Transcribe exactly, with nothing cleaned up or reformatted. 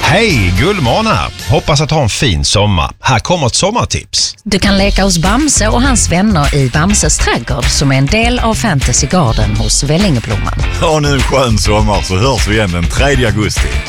Hej, Gullmården här. Hoppas att ha en fin sommar. Här kommer ett sommartips. Du kan leka hos Bamse och hans vänner i Bamses trädgård som är en del av Fantasy Garden hos Vällingeblomman. Ha nu en skön sommar så hörs vi igen den tredje augusti.